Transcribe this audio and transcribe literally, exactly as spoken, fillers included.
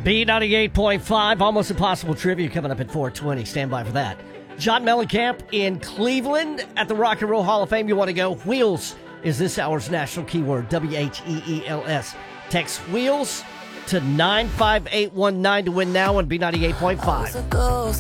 B ninety-eight point five, Almost Impossible Trivia coming up at four twenty. Stand by for that. John Mellencamp in Cleveland at the Rock and Roll Hall of Fame. You want to go? Wheels is this hour's national keyword, W H E E L S. Text WHEELS to nine five eight one nine to win now on B ninety-eight point five.